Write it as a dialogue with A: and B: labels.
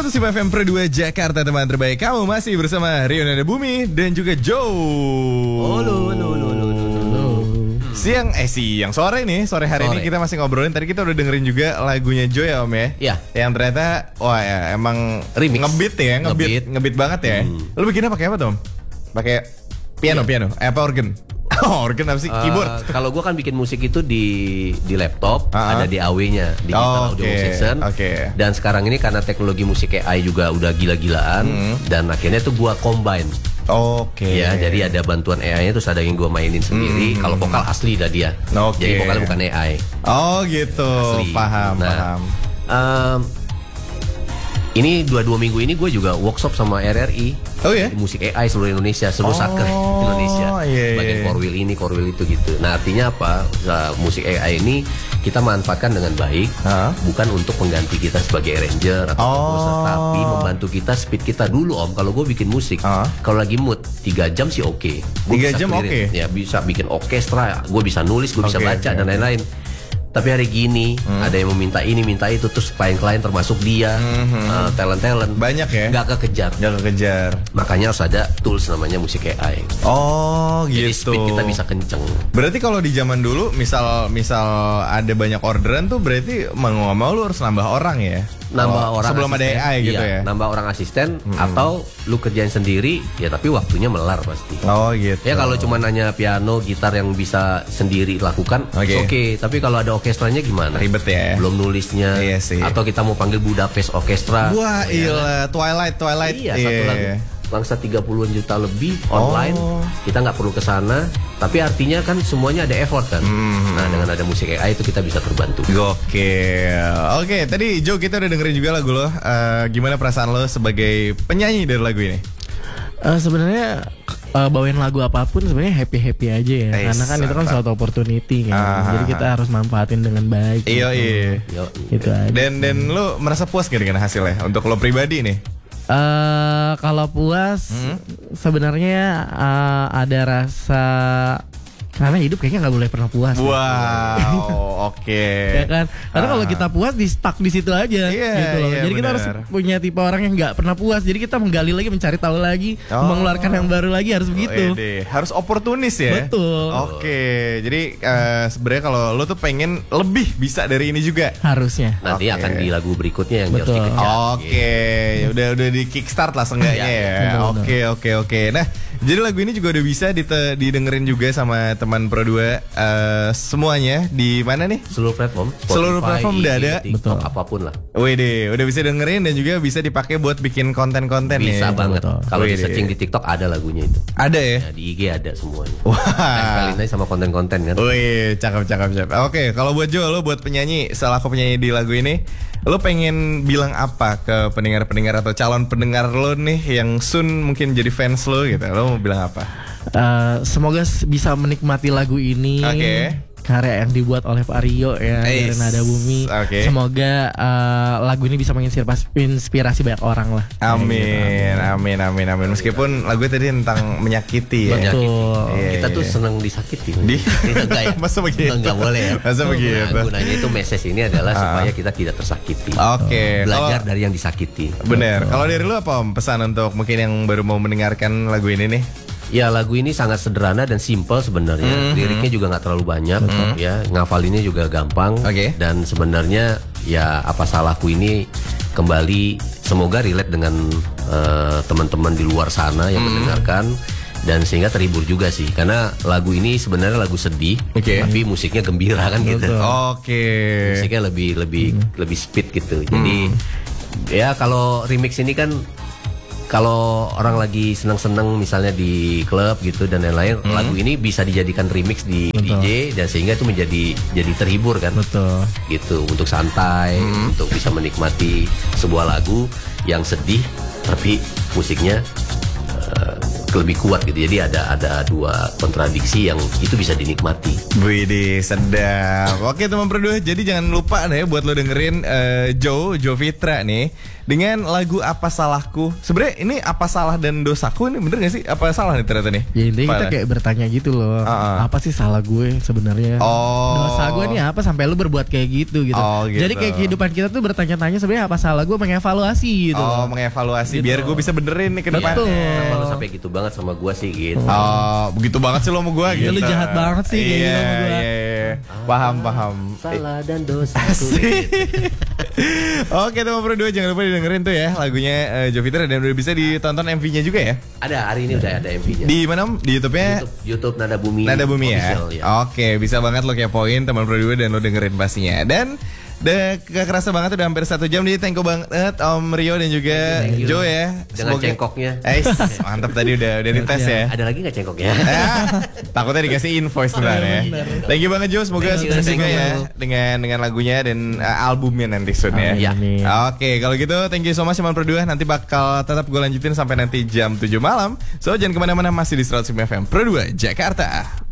A: 105 FM Pro 2 Jakarta, teman terbaik. Kamu masih bersama Rio Nada Bumi dan juga Joe.
B: Halo.
A: Siang sore nih, sore hari ini kita masih ngobrolin. Tadi kita udah dengerin juga lagunya Joe ya Om ya.
B: Iya.
A: Yang ternyata emang
B: remix.
A: ngebeat banget ya. Lu bikinnya pakai apa Tom? Pakai piano. Apa organ? Organ apa sih? Keyboard.
B: Kalau gue kan bikin musik itu di laptop, ada DAW-nya, Digital Audio Workstation. Dan sekarang ini karena teknologi musik AI juga udah gila-gilaan, dan akhirnya tuh gue combine. Ya, jadi ada bantuan AI-nya, terus ada yang gue mainin sendiri. Kalau vokal asli dah dia. Jadi vokalnya bukan AI.
A: Oh gitu.
B: Asli.
A: Paham.
B: Ini 2 minggu ini gue juga workshop sama RRI.
A: Oh ya?
B: Musik AI seluruh Indonesia, seluruh saker Indonesia. Bagian chorwheel ini, chorwheel itu gitu. Nah, artinya apa? Musik AI ini kita manfaatkan dengan baik, bukan untuk mengganti kita sebagai arranger atau komposer, tapi membantu kita speed kita dulu Om. Kalau gue bikin musik, kalau lagi mood 3 jam sih oke.
A: 3 jam oke.
B: Ya bisa bikin orkestra, gue bisa nulis, gue bisa baca dan lain-lain. Tapi hari gini ada yang meminta ini, minta itu, terus klien-klien termasuk dia, talent
A: banyak ya,
B: nggak kekejar. Makanya harus ada tools namanya musik AI.
A: Oh gitu.
B: Jadi speed kita bisa kenceng.
A: Berarti kalau di zaman dulu, misal ada banyak orderan tuh, berarti mau nggak mau lu harus nambah orang ya.
B: Nambah orang
A: sebelum
B: asisten,
A: ada AI gitu ya.
B: Nambah orang asisten atau lu kerjain sendiri ya, tapi waktunya melar pasti.
A: Oh gitu.
B: Ya kalau cuma nanya piano, gitar yang bisa sendiri lakukan, oke. Tapi kalau ada orkestranya gimana?
A: Ribet ya.
B: Belum nulisnya.
A: Iya sih.
B: Atau kita mau panggil Budapest Orkestra.
A: Wah, Twilight.
B: Iya, satu lagu bangsa 30-an juta lebih online. Kita nggak perlu ke sana, tapi artinya kan semuanya ada effort kan. Nah, dengan ada musik AI itu kita bisa terbantu.
A: Oke, tadi Joe kita udah dengerin juga lagu lo. Gimana perasaan lo sebagai penyanyi dari lagu ini?
C: Sebenarnya bawain lagu apapun sebenarnya happy aja ya. Karena kan itu kan suatu opportunity kan. Jadi kita harus manfaatin dengan baik.
A: Iya.
C: Itu aja.
A: Dan lo merasa puas gak dengan hasilnya untuk lo pribadi nih?
C: Kalau puas sebenarnya ada rasa, karena hidup kayaknya nggak boleh pernah puas.
A: Wow, oke.
C: Ya kan? Karena kalau kita puas di stuck di situ aja, gitu loh. Jadi kita harus punya tipe orang yang nggak pernah puas. Jadi kita menggali lagi, mencari tahu lagi, mengeluarkan yang baru lagi, harus begitu.
A: Harus oportunis ya.
C: Betul.
A: Oke. Jadi sebenarnya kalau lo tuh pengen lebih bisa dari ini juga.
C: Harusnya.
B: Nanti akan di lagu berikutnya yang harus dikejar.
A: Oke. Udah di kickstart lah seenggaknya ya. Oke. Nah, jadi lagu ini juga udah bisa didengerin juga sama teman Pro 2 semuanya di mana nih?
B: Seluruh platform. Spotify,
A: seluruh platform udah ada.
B: TikTok, apapun lah.
A: Udah bisa dengerin dan juga bisa dipakai buat bikin konten-konten ya.
B: Bisa banget. Kalau di searching di TikTok ada lagunya itu.
A: Ada ya?
B: Di IG ada semuanya.
A: Wah.
B: Kali ini sama konten-konten kan.
A: Wih, cakep. Oke, kalau buat Joe, lo buat penyanyi, selaku penyanyi di lagu ini, lo pengen bilang apa ke pendengar-pendengar atau calon pendengar lo nih yang soon mungkin jadi fans lo gitu? Lo mau bilang apa?
C: Semoga bisa menikmati lagu ini. Karya yang dibuat oleh Pak Rio ya, dari Nada Bumi. Semoga lagu ini bisa menginspirasi banyak orang lah.
A: Amin. Meskipun lagu tadi tentang menyakiti ya.
C: Betul.
B: Kita tuh senang disakiti.
A: Masa begitu?
B: Enggak boleh ya.
A: Masa begitu?
B: Gunanya itu message ini adalah supaya kita tidak tersakiti. Belajar dari yang disakiti.
A: Bener. Kalau dari lu apa Om, pesan untuk mungkin yang baru mau mendengarkan lagu ini nih?
B: Ya, lagu ini sangat sederhana dan simple sebenarnya. Liriknya juga nggak terlalu banyak, ya. Ngafalinnya juga gampang. Dan sebenarnya ya apa salahku ini kembali semoga relate dengan teman-teman di luar sana yang mendengarkan, dan sehingga terhibur juga sih. Karena lagu ini sebenarnya lagu sedih, tapi musiknya gembira kan gitu. Musiknya lebih speed gitu. Jadi ya kalau remix ini kan, kalau orang lagi senang-senang misalnya di klub gitu dan lain-lain, lagu ini bisa dijadikan remix di DJ, dan sehingga itu jadi terhibur kan. Gitu, untuk santai, untuk bisa menikmati sebuah lagu yang sedih tapi musiknya lebih kuat gitu. Jadi ada dua kontradiksi yang itu bisa dinikmati.
A: Widih, sedap. Oke teman berdua, jadi jangan lupa nih buat lo dengerin Joe Fitra nih dengan lagu Apa Salahku. Sebenarnya ini apa salah dan dosaku ini bener gak sih? Apa salah nih ternyata nih?
C: Ya intinya kita kayak bertanya gitu loh. Apa sih salah gue sebenarnya? Dosa gue nih apa sampai lu berbuat kayak gitu gitu.
A: Gitu.
C: Jadi kayak kehidupan kita tuh bertanya-tanya sebenarnya apa salah gue, mengevaluasi gitu.
A: Mengevaluasi gitu. Biar gue bisa benerin nih ke depannya.
B: Kenapa lu sampai gitu banget sama gue sih gitu.
A: Begitu banget sih lo sama gue gitu.
C: Lu jahat banget sih kayak gitu sama gue.
A: Paham.
B: Salah dan dosa.
A: Oke teman berdua, jangan lupa didengerin tuh ya lagunya Joe Fitra, dan udah bisa ditonton MV-nya juga ya.
B: Ada, hari ini udah ada MV-nya.
A: Di mana? Di YouTube-nya?
B: YouTube Nada Bumi.
A: Nada Bumi ya. Oke, bisa banget lo kepoin teman berdua dan lo dengerin pastinya. Dan gak kerasa banget udah hampir 1 jam. Jadi thank you banget Om Rio dan juga Joe ya.
B: Dengan cengkoknya.
A: Mantap tadi udah dites ya.
B: Ada lagi gak cengkoknya?
A: Takutnya dikasih invoice sebenarnya. Thank you banget Joe, semoga sukses juga ya dengan lagunya dan albumnya nanti soon ya. Oke, kalau gitu thank you so much teman berdua. Nanti bakal tetap gue lanjutin sampai nanti jam 7 malam. So jangan kemana-mana, masih di 105 FM Pro 2 Jakarta.